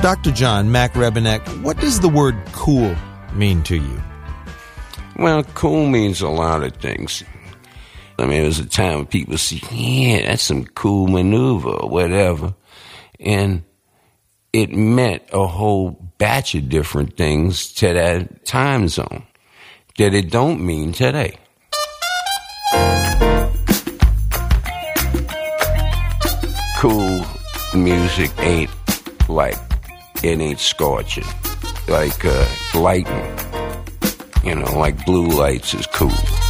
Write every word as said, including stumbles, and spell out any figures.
Doctor John Mac Rebenek, what does the word cool mean to you? Well, cool means a lot of things. I mean, there's a time when people say, yeah, that's some cool maneuver or whatever. And it meant a whole batch of different things to that time zone that it don't mean today. Cool music ain't like, it ain't scorching. Like uh, lightning, you know, like blue lights is cool.